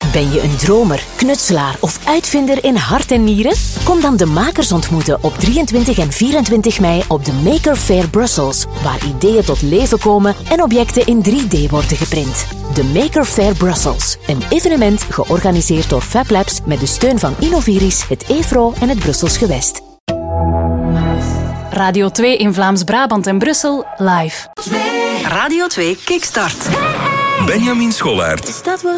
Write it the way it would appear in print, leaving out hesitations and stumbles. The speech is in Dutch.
Ben je een dromer, knutselaar of uitvinder in hart en nieren? Kom dan de makers ontmoeten op 23 en 24 mei op de Maker Faire Brussels, waar ideeën tot leven komen en objecten in 3D worden geprint. De Maker Faire Brussels, een evenement georganiseerd door Fab Labs met de steun van Innoviris, het EFRO en het Brussels Gewest. Radio 2 in Vlaams-Brabant en Brussel, live. Radio 2 Kickstart. Benjamin Scholaert. Is dat wat